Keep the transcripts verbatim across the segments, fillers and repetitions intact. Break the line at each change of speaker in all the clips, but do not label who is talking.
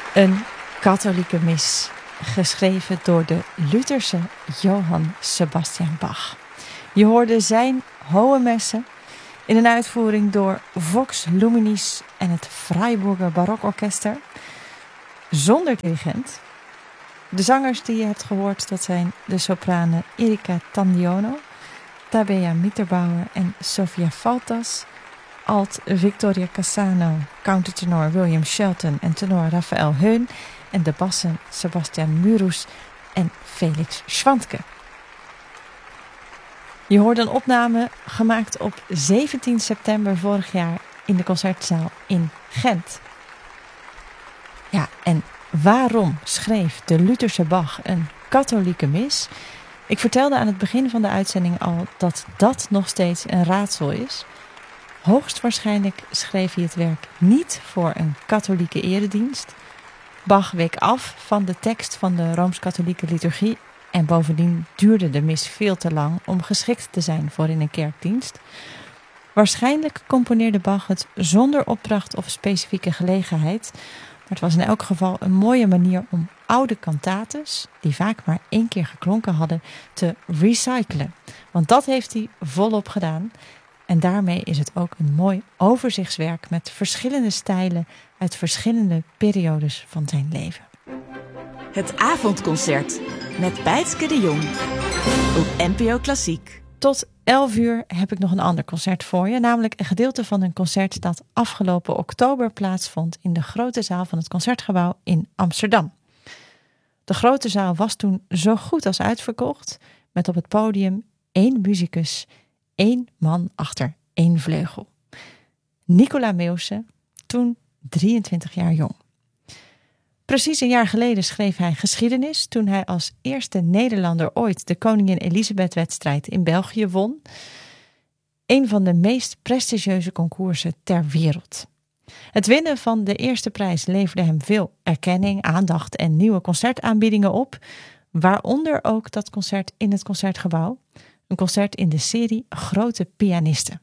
Een katholieke mis, geschreven door de Lutherse Johann Sebastian Bach. Je hoorde zijn Hohe Messe in een uitvoering door Vox Luminis en het Freiburger Barokorkester, zonder dirigent. De zangers die je hebt gehoord, dat zijn de sopranen Erika Tandiono, Tabea Mitterbauer en Sofia Faltas, alt Victoria Cassano, countertenor William Shelton en tenor Raphaël Heun en de bassen Sebastian Murus en Felix Schwantke. Je hoort een opname gemaakt op zeventien september vorig jaar in de Concertzaal in Gent. Ja, en waarom schreef de Lutherse Bach een katholieke mis? Ik vertelde aan het begin van de uitzending al dat dat nog steeds een raadsel is. Hoogstwaarschijnlijk schreef hij het werk niet voor een katholieke eredienst. Bach week af van de tekst van de Rooms-Katholieke liturgie en bovendien duurde de mis veel te lang om geschikt te zijn voor in een kerkdienst. Waarschijnlijk componeerde Bach het zonder opdracht of specifieke gelegenheid, maar het was in elk geval een mooie manier om oude kantates, die vaak maar één keer geklonken hadden, te recyclen. Want dat heeft hij volop gedaan. En daarmee is het ook een mooi overzichtswerk met verschillende stijlen uit verschillende periodes van zijn leven.
Het avondconcert met Bijtske de Jong op N P O Klassiek.
Tot elf uur heb ik nog een ander concert voor je. Namelijk een gedeelte van een concert dat afgelopen oktober plaatsvond in de grote zaal van het Concertgebouw in Amsterdam. De grote zaal was toen zo goed als uitverkocht, met op het podium één muzikus, één man achter één vleugel. Nicola Meeuwse, toen drieëntwintig jaar jong. Precies een jaar geleden schreef hij geschiedenis toen hij als eerste Nederlander ooit de Koningin Elisabeth-wedstrijd in België won. Een van de meest prestigieuze concoursen ter wereld. Het winnen van de eerste prijs leverde hem veel erkenning, aandacht en nieuwe concertaanbiedingen op, waaronder ook dat concert in het Concertgebouw. Een concert in de serie Grote Pianisten.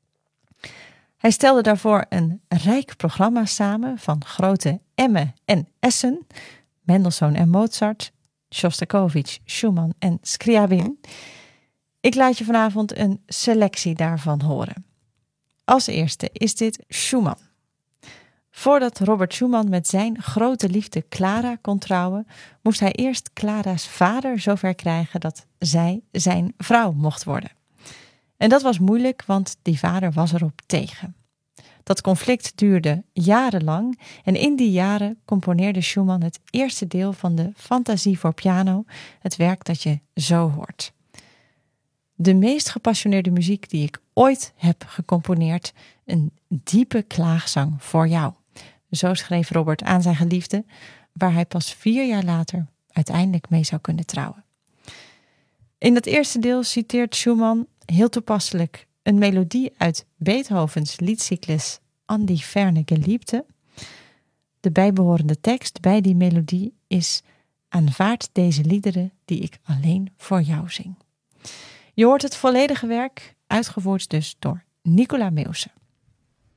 Hij stelde daarvoor een rijk programma samen van grote Emmen en Essen, Mendelssohn en Mozart, Shostakovich, Schumann en Scriabin. Ik laat je vanavond een selectie daarvan horen. Als eerste is dit Schumann. Voordat Robert Schumann met zijn grote liefde Clara kon trouwen, moest hij eerst Clara's vader zover krijgen dat zij zijn vrouw mocht worden. En dat was moeilijk, want die vader was erop tegen. Dat conflict duurde jarenlang en in die jaren componeerde Schumann het eerste deel van de Fantasie voor piano, het werk dat je zo hoort. De meest gepassioneerde muziek die ik ooit heb gecomponeerd, een diepe klaagzang voor jou. Zo schreef Robert aan zijn geliefde, waar hij pas vier jaar later uiteindelijk mee zou kunnen trouwen. In dat eerste deel citeert Schumann heel toepasselijk een melodie uit Beethovens liedcyclus An die ferne Geliebte. De bijbehorende tekst bij die melodie is: aanvaard deze liederen die ik alleen voor jou zing. Je hoort het volledige werk, uitgevoerd dus door Nicola Meeuwse.